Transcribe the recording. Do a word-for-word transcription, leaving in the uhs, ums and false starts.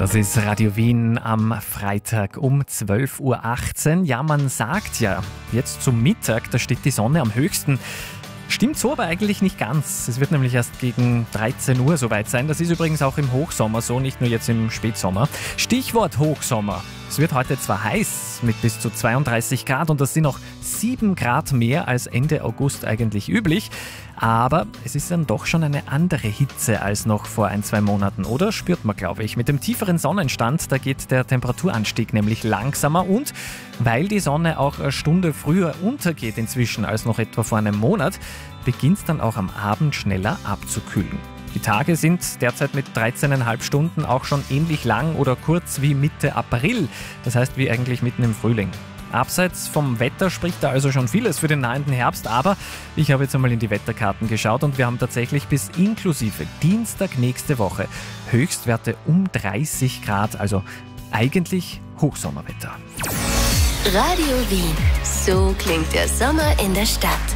Das ist Radio Wien am Freitag um zwölf Uhr achtzehn. Ja, man sagt ja, jetzt zum Mittag, da steht die Sonne am höchsten. Stimmt so aber eigentlich nicht ganz. Es wird nämlich erst gegen dreizehn Uhr soweit sein. Das ist übrigens auch im Hochsommer so, nicht nur jetzt im Spätsommer. Stichwort Hochsommer. Es wird heute zwar heiß mit bis zu zweiunddreißig Grad und das sind noch sieben Grad mehr als Ende August eigentlich üblich. Aber es ist dann doch schon eine andere Hitze als noch vor ein, zwei Monaten, oder? Spürt man, glaube ich. Mit dem tieferen Sonnenstand, da geht der Temperaturanstieg nämlich langsamer und weil die Sonne auch eine Stunde früher untergeht inzwischen als noch etwa vor einem Monat, beginnt es dann auch am Abend schneller abzukühlen. Die Tage sind derzeit mit dreizehn Komma fünf Stunden auch schon ähnlich lang oder kurz wie Mitte April, das heißt wie eigentlich mitten im Frühling. Abseits vom Wetter spricht da also schon vieles für den nahenden Herbst, aber ich habe jetzt einmal in die Wetterkarten geschaut und wir haben tatsächlich bis inklusive Dienstag nächste Woche Höchstwerte um dreißig Grad, also eigentlich Hochsommerwetter. Radio Wien, so klingt der Sommer in der Stadt.